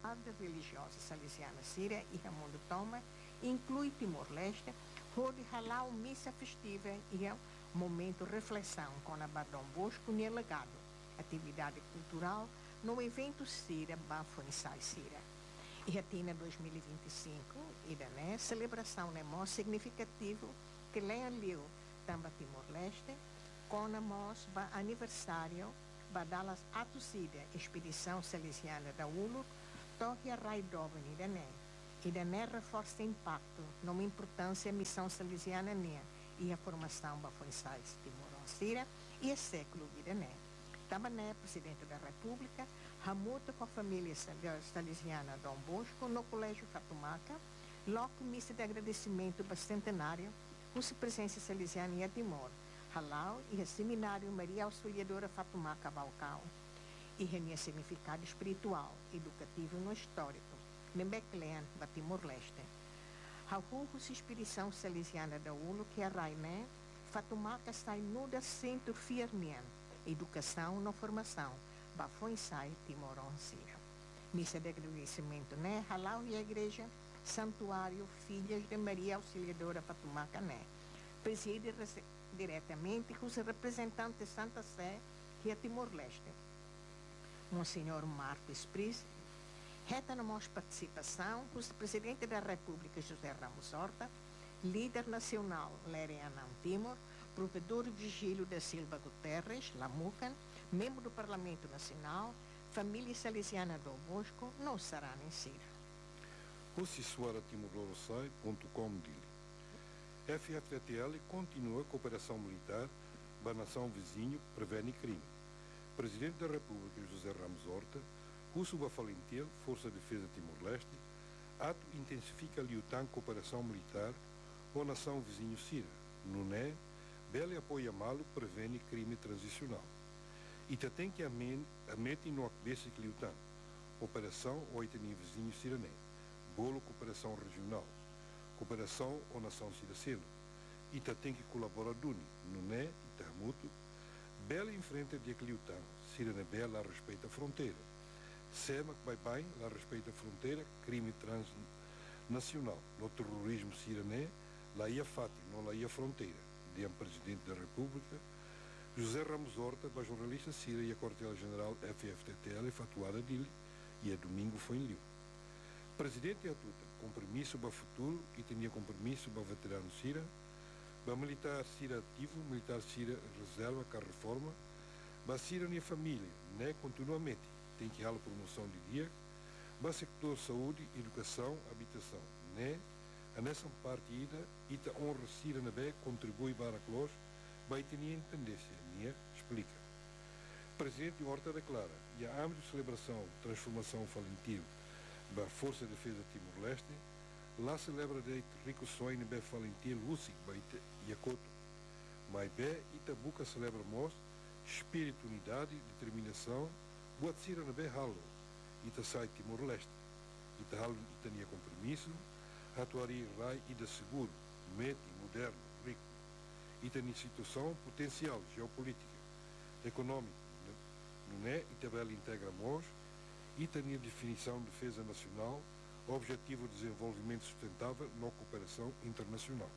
comunidade religiosa salesiana síria e Raimundo Toma inclui Timor-Leste, onde halau missa festiva e é um momento de reflexão com a Dom Bosco e legado, atividade cultural no evento Síria Bafonsai Síria. E a Tina 2025 e da celebração é mais significativo que leia-liu também Timor-Leste com a nosso aniversário badalas atusida expedição salesiana da ULU toque a Raidoven e da reforça impacto numa importância missão salesiana e a formação Bafonsais Timor-Síria e a século vida Também presidente da República, Ramuta com a família salesiana Dom Bosco no Colégio Fatumaca, logo missa de agradecimento para centenário, com sua presença salesiana em Timor, Halau e o Seminário Maria Auxiliadora Fatumaca Balcão, e renia significado espiritual, educativo no histórico, Nembeclean, para Timor-Leste. A inspiração salesiana da ULU, que é Rainé, Fatumaca sai nuda centro firmian, educação na formação, Bafonsai Timor-Síria. Missa de agradecimento, Halau e a Igreja Santuário Filhas de Maria Auxiliadora Fatumaca, preside diretamente com os representantes de Santa Sé que é Timor-Leste. Monsenhor Marcos Pris, reta na nossa participação com o presidente da República José Ramos Horta, líder nacional Leriana Timor, provedor Vigílio da Silva Guterres, Lamucan, membro do Parlamento Nacional, família salesiana do Bosco, não será nem Síria. Timor-Leste.com FFTL continua a cooperação militar para a nação vizinho prevene crime. Presidente da República José Ramos Horta, Russo Bafalentel, Força de Defesa Timor-Leste, ato intensifica a liutan cooperação militar com a nação vizinho Síria. Nuné, Bele apoia malo prevene crime transicional. Ita tem que amete no acbesse que liutan. Operação oiteni vizinho Sirané. Bolo cooperação regional. Cooperação ou nação Siracelo. Ita tem que colaborar duni. Nuné, ita mutu. Bela em frente de Ecliutan. Sirene Bela respeita a fronteira. Sema que vai bem, lá respeita a fronteira, crime transnacional. No terrorismo sirané, lá ia fati, não lá ia fronteira. De Presidente da República, José Ramos Horta, para jornalista Síria e a quartel-general FFTL, fatuada dele, e a domingo foi em Liu. Presidente Atuta, compromisso para o futuro e tinha compromisso para o veterano Síria, para militar Síria ativo, militar Síria reserva, com a reforma, para Síria e a família, continuamente, tem que haver promoção de dia, para o sector saúde, educação, habitação, a nessa partida, ita honra Síria na B, contribui para a CLOS, vai ter independência, explica. Presidente Horta declara, e a âmbito de celebração, transformação falentil, da Força de Defesa Timor-Leste, lá celebra de rico sonho de falentil Russic, e a Coto. Mas B, Itabuca celebra mos, espírito, unidade, determinação, boa Síria na B, halo, ita sai Timor-Leste, ita halo, ita tinha compromisso, atuaria rai e de seguro, mete, moderno, rico. E tem situação potencial, geopolítica, econômica, não é? E também integra MOS, e tem a definição de defesa nacional, objetivo de desenvolvimento sustentável na cooperação internacional.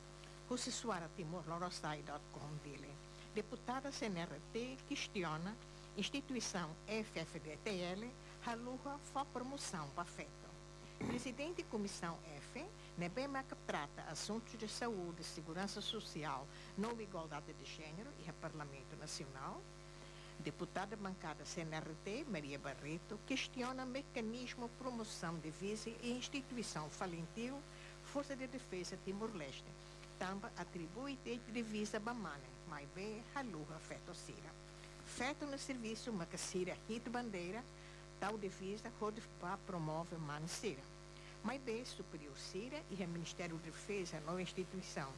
O Sisuara Timor, lorosai.com dele. Deputada CNRT questiona instituição FFDTL, haluha for promoção para afeto. Presidente da Comissão F, Nebema que trata assuntos de saúde, segurança social, não igualdade de gênero e a Parlamento Nacional. Deputada bancada CNRT, Maria Barreto, questiona mecanismo de promoção de visa e instituição falentil Força de Defesa Timor-Leste. Também atribui de visa Bamane, mas bem haluha feto Síria. Feto no serviço Macacíria Hit Bandeira, tal divisa para promove mano Síria. Mas bem superior Síria e o Ministério da Defesa nova instituição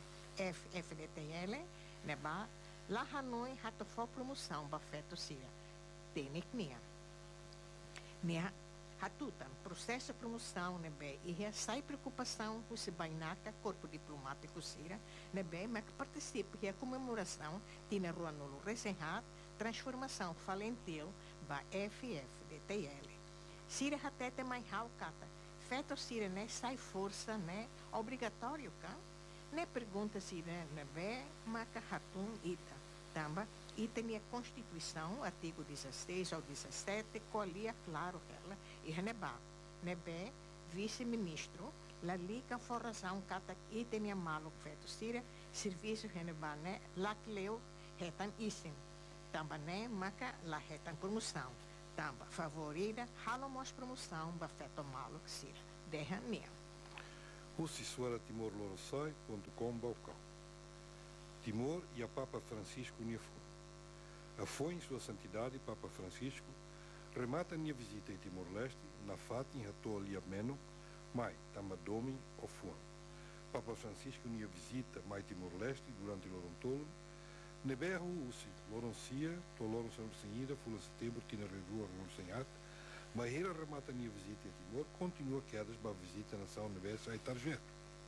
FFDTL, neba lá Hanoi hatofó promoção para feto Síria. Técnica nia hatutan processo de promoção nebe e sai preocupação com se bainaka corpo diplomático Síria nebe mas que participa e a comemoração tina rua nulo recém transformação falentil ba FFDTL. Sira hatete mai hau kata. Feto sira né sai força né obrigatório cá. Ne pergunta sira né be maka hatun ita. Tamba ita minha Constituição, artigo 16 ao 17, colia claro ela e reneba. Nebe vice-ministro la liga forração kata ita minha malo feto sira serviço reneba né la cleo hetan isim. Tamba né maka la hetan promoção. Tamba favorita halomos promoção ba feto malo sira. Deha nia. Husi suara timorlorosai.com balcão. Timor e a Papa Francisco Niafu. A foi em sua santidade Papa Francisco remata minha visita em Timor-Leste na fatin hatolia meno mai tamadomi ofuan. Papa Francisco minha visita mai Timor-Leste durante Lorontolo neberro usi Loroncia to Loronção Senhida fula setembro tina revua Lorosenhat mas era remata minha visita em Timor continua quedas ba visita na nação nebessa e tarjeto.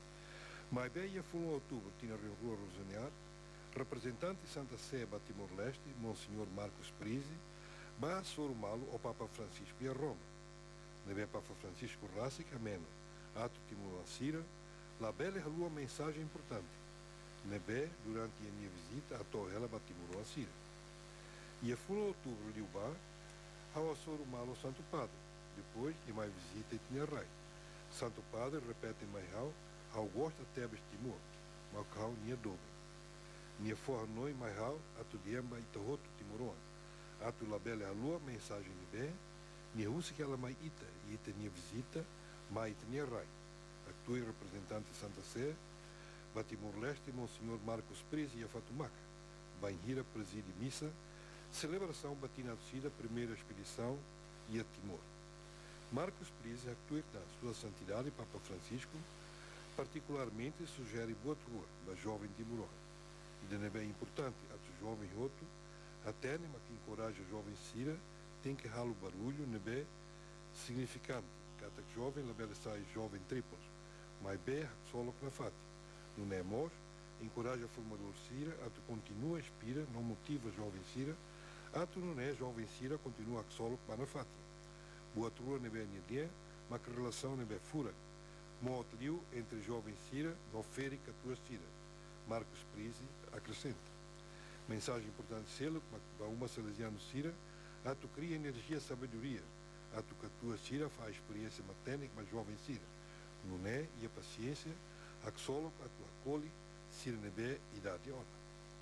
Mas bem ia fula outubro tina revua Lorosenhat representante de Santa Sé ba Timor-Leste Monsenhor Marcos Prisi ba sorumalo o Papa Francisco e a Roma. Nebe Papa Francisco Rassic ameno ato Timor-Lancira la bela halua mensagem importante. Nebe durante a minha visita a ela ba Timor-Lancira. E a fula outubro liuba ao sorumalo Santo Padre. Depois de mais visita itinerai. Santo Padre repete mais ao gosta Tebes Timor. Macau nia dobe. Nia forra noi mais atu diemba itahoto Timoron. Atu la bela halua mensagem nebe nia usi que ela mai ita e ita nia visita mai itinerai. Actui representante de Santa Sé ba Timor-Leste Monsenhor Marcos Presi e a Fatumaca. Banhira preside missa celebração batina docida primeira expedição e a Timor. Marcos Presi actua na sua santidade Papa Francisco particularmente sugere boa rua da jovem Timorão. E de bem importante a jovem outro até nema que encoraja a jovem Sira tem que ralo barulho nebe significante cata jovem la bela sai jovem Trípolis mas bem solo na fati não é mor encoraja formador Sira a tu continua inspira não motiva jovem Sira a tu não é jovem Sira continua solo para na fati boa trua nebe dia mas que relação nebe fura moto liu entre jovem Sira no feri catua Sira Marcos Prisi acrescenta mensagem importante selo para uma salesiano Sira a tu cria energia sabedoria a tu catua Sira faz experiência materna mas jovem Sira não é e a paciência a que solo a tu acolhe Sira nebe idade ona.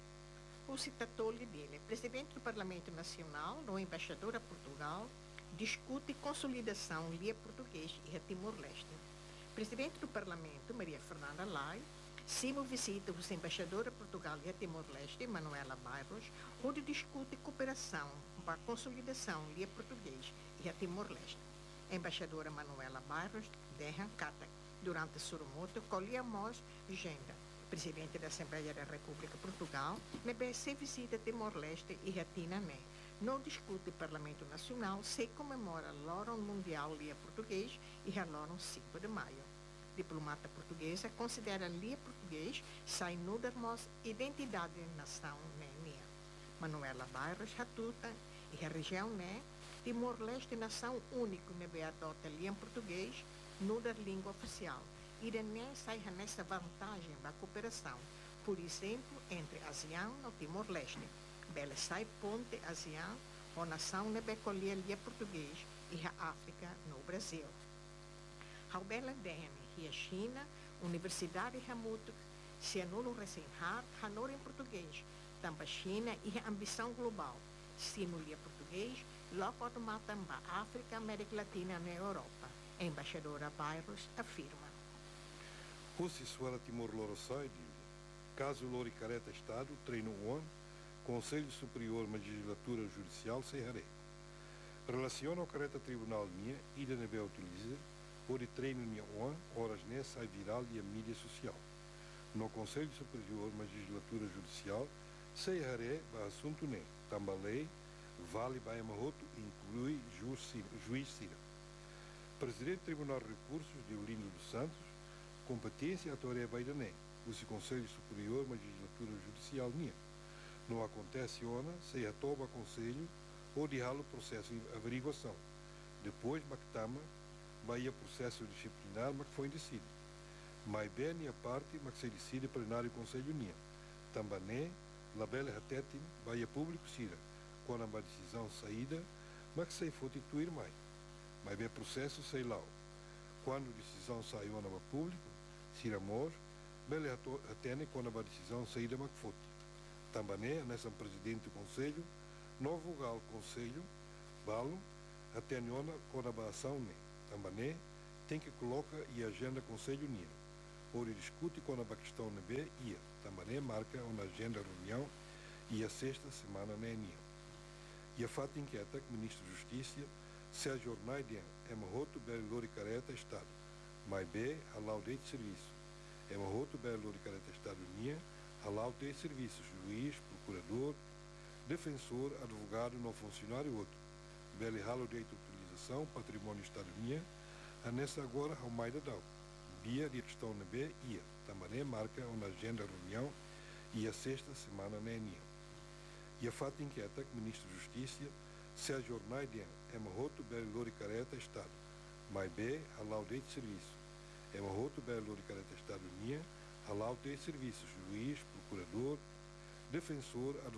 O citatore dele, presidente do Parlamento Nacional, o embaixador a Portugal, discute consolidação lia português e a Timor-Leste. Presidente do Parlamento, Maria Fernanda Lai, Simo visita o embaixador a Portugal e a Timor-Leste, Manuela Bairros, onde discute cooperação para a consolidação lia português e a Timor-Leste. A embaixadora Manuela Bairros, Dehan Katak, durante Surumoto, colhemos agenda. Presidente da Assembleia da República Portugal, na BC visita Timor-Leste e a Tinané. Não discute Parlamento Nacional, se comemora Lóron Mundial Lia Português e a Lóron 5 de maio. Diplomata portuguesa considera Lia Português sai nudermos identidade da nação nenia. Manuela Bairros Hatuta e a região né, Timor-Leste nação único nebe adota Lia Português, nuder língua oficial. E né sai nessa vantagem da cooperação, por exemplo, entre ASEAN e Timor-Leste. Bela sai ponte ASEAN, ou nação nebe colher Lia Português e a África no Brasil. Ao Bela Dene e a China, Universidade Hamutuk, se anulam recém-har, Hanor em português, também China e a ambição global, simulia português, logo automata a África, América Latina e na Europa. A embaixadora Bairros afirma. Husi suara Timor-Loroçai, caso Lori Careta Estado, treino ON, Conselho Superior Magistratura Judicial Serraré. Relaciona o Careta Tribunal minha, ida nebe utiliza, ou de treino minha ON, horas né sai viral e a mídia social. No Conselho Superior Magistratura Judicial, Serraré, ba assunto né, tambalei, vale ba maroto inclui juiz Sira. Presidente do Tribunal de Recursos de Olinda dos Santos, competência atuaria Baidané, o Conselho Superior Magistratura Judicial minha. Não acontece ona, se atoba conselho ou de ralo processo de averiguação. Depois, Bactama, vai processo disciplinar, mas foi decidido. Mas bem a parte, mas se decide plenário Conselho União. Também, labela Hatetin, vai a público Sira, quando a decisão saída, mas se for tituir mais. Mas bem processo sei lá. Quando a decisão saiu na público, Sira Mor, bele Hatene quando a decisão saída mas foi. Também, nessa presidente do Conselho, novo gal Conselho, balo, Hatene quando a ação né. Também, tem que colocar e agenda Conselho União. Ora discute quando a questão ne be ia. Também marca uma agenda reunião e a sexta semana na União. E a fato inquieta que o Ministro da Justiça Sérgio Ornaiden é mahoto belo careta Estado, mas be a laude de serviço. É mahoto belo careta Estado União, a laude de serviços, juiz, procurador, defensor, advogado, não funcionário outro. Belo halo de utilização, patrimônio Estado União, a nessa agora ao mais da Dau. Bia de questão na B ia. Também marca uma agenda reunião e a sexta semana na União. E a fato inquieta que o Ministro da Justiça Sérgio Ornaiden é mahoto belo careta Estado, mas be a laude de serviço. É mahoto belo careta Estado União, a laude de serviços, juiz, procurador, defensor, advogado.